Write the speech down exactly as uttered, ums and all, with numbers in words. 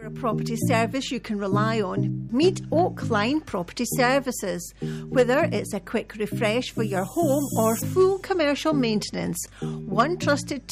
For a property service you can rely on, meet Oakline Property Services. Whether it's a quick refresh for your home or full commercial maintenance, one trusted